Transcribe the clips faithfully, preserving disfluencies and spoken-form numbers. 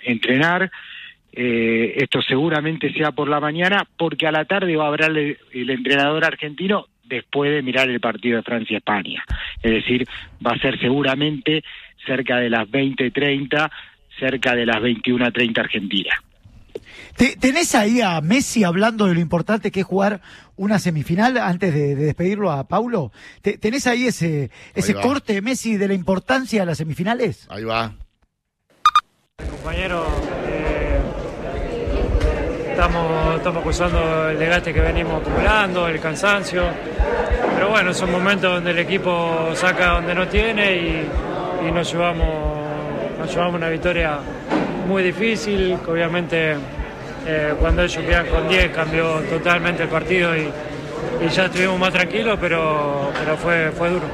entrenar. Eh, esto seguramente sea por la mañana, porque a la tarde va a hablar el, el entrenador argentino después de mirar el partido de Francia-España. Es decir, va a ser seguramente cerca de las veinte treinta, cerca de las veintiuno treinta Argentina. ¿Tenés ahí a Messi hablando de lo importante que es jugar una semifinal antes de, de despedirlo a Paulo? ¿Tenés ahí ese, ese corte de Messi de la importancia de las semifinales? Ahí va. Compañero, eh, estamos, estamos acusando el desgaste que venimos acumulando, el cansancio, pero bueno, son momentos donde el equipo saca donde no tiene y, y nos llevamos, nos llevamos una victoria muy difícil, que obviamente eh, cuando ellos quedan con diez cambió totalmente el partido y, y ya estuvimos más tranquilos, pero, pero fue, fue duro.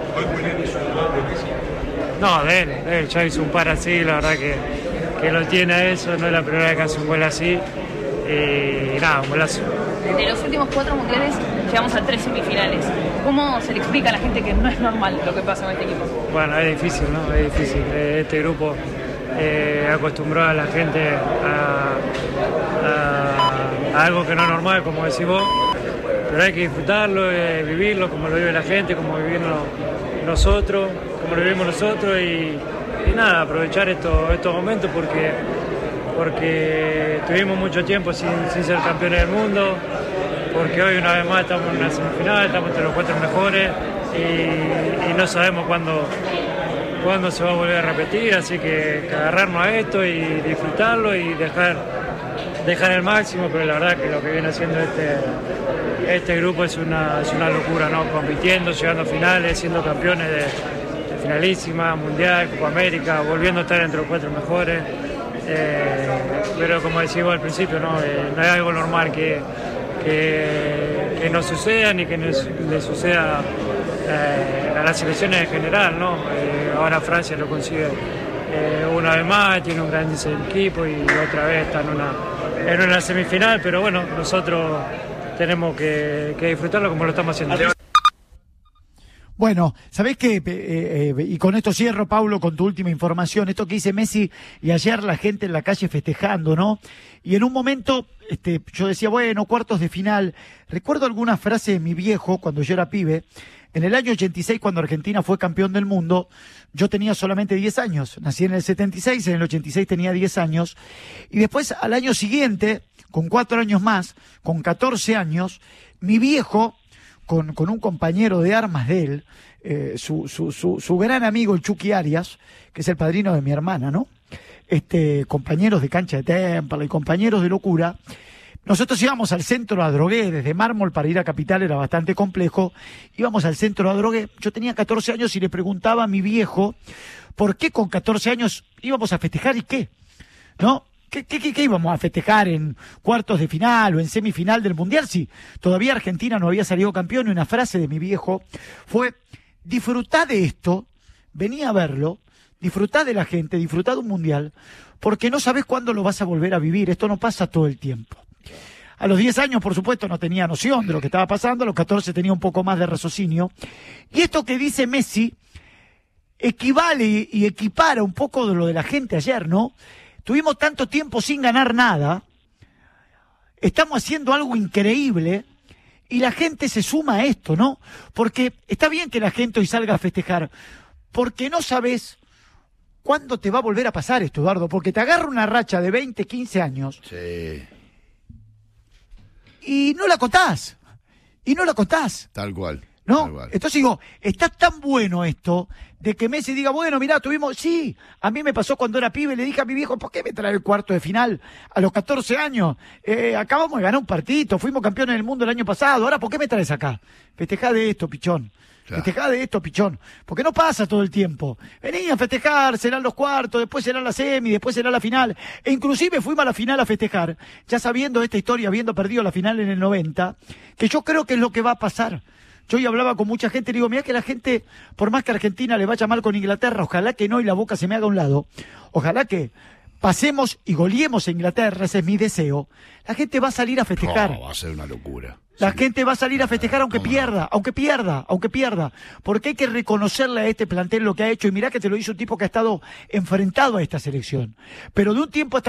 No, de él, de él, ya hizo un par así, la verdad que, que lo tiene a eso, no es la primera vez que hace un gol así, y nada, un golazo. De los últimos cuatro mundiales llegamos a tres semifinales. ¿Cómo se le explica a la gente que no es normal lo que pasa con este equipo? Bueno, es difícil, ¿no? Es difícil. Este grupo eh, acostumbró a la gente a, a, a algo que no es normal, como decís vos, pero hay que disfrutarlo, eh, vivirlo como lo vive la gente, como vivimos nosotros, como lo vivimos nosotros y, y nada, aprovechar esto, estos momentos porque, porque tuvimos mucho tiempo sin, sin ser campeones del mundo, porque hoy una vez más estamos en una semifinal, estamos entre los cuatro mejores y, y no sabemos cuándo, cuándo se va a volver a repetir, así que, que agarrarnos a esto y disfrutarlo y dejar, dejar el máximo, pero la verdad que lo que viene haciendo este, este grupo es una, es una locura, ¿no? Compitiendo, llegando a finales, siendo campeones de, de finalísima, mundial, Copa América, volviendo a estar entre los cuatro mejores, eh, pero como decíamos al principio, ¿no? Eh, no es algo normal que Que, que no suceda ni que no le suceda eh, a las selecciones en general, ¿no? Eh, ahora Francia lo consigue eh, una vez más, tiene un gran equipo y otra vez está en una, en una semifinal, pero bueno, nosotros tenemos que, que disfrutarlo como lo estamos haciendo. Bueno, ¿sabés qué? Eh, eh, y con esto cierro, Paulo, con tu última información. Esto que dice Messi y ayer la gente en la calle festejando, ¿no? Y en un momento, este, yo decía, bueno, cuartos de final. Recuerdo alguna frase de mi viejo cuando yo era pibe. En el año ochenta y seis, cuando Argentina fue campeón del mundo, yo tenía solamente diez años. Nací en el setenta y seis, en el ochenta y seis tenía diez años. Y después, al año siguiente, con cuatro años más, con catorce años, mi viejo, Con, con un compañero de armas de él, eh, su, su, su, su gran amigo el Chucky Arias, que es el padrino de mi hermana, ¿no? Este, compañeros de cancha de Temperley y compañeros de locura. Nosotros íbamos al centro a Drogué, desde Mármol para ir a Capital era bastante complejo. Íbamos al centro a Drogué. Yo tenía catorce años y le preguntaba a mi viejo por qué con catorce años íbamos a festejar y qué, ¿no? ¿Qué, qué, qué, ¿Qué íbamos a festejar en cuartos de final o en semifinal del Mundial? Si todavía Argentina no había salido campeón, y una frase de mi viejo fue: disfrutá de esto, vení a verlo, disfrutá de la gente, disfrutá de un Mundial, porque no sabés cuándo lo vas a volver a vivir, esto no pasa todo el tiempo. A los diez años, por supuesto, no tenía noción de lo que estaba pasando, a los catorce tenía un poco más de raciocinio, y esto que dice Messi equivale y equipara un poco de lo de la gente ayer, ¿no? Tuvimos tanto tiempo sin ganar nada, estamos haciendo algo increíble y la gente se suma a esto, ¿no? Porque está bien que la gente hoy salga a festejar, porque no sabes cuándo te va a volver a pasar esto, Eduardo, porque te agarra una racha de veinte, quince años sí. y no la contás, y no la contás. Tal cual. ¿No? Tal cual. Entonces digo, está tan bueno esto de que Messi diga, bueno, mirá, tuvimos, sí, a mí me pasó cuando era pibe, le dije a mi viejo, ¿por qué me trae el cuarto de final a los catorce años? Eh, acabamos de ganar un partidito, fuimos campeones del mundo el año pasado, ahora ¿por qué me traes acá? Festejá de esto, pichón. Claro. Festejá de esto, pichón. Porque no pasa todo el tiempo. Vení a festejar, serán los cuartos, después será la semi, después será la final. E inclusive fuimos a la final a festejar, ya sabiendo esta historia, habiendo perdido la final en el noventa, que yo creo que es lo que va a pasar. Yo hoy hablaba con mucha gente y digo, mirá que la gente, por más que Argentina le vaya mal con Inglaterra, ojalá que no y la boca se me haga a un lado, ojalá que pasemos y goleemos a Inglaterra, ese es mi deseo. La gente va a salir a festejar. No, va a ser una locura. La sí. gente va a salir a festejar aunque no, pierda, no. aunque pierda, aunque pierda. Porque hay que reconocerle a este plantel lo que ha hecho. Y mirá que te lo hizo un tipo que ha estado enfrentado a esta selección. Pero de un tiempo hasta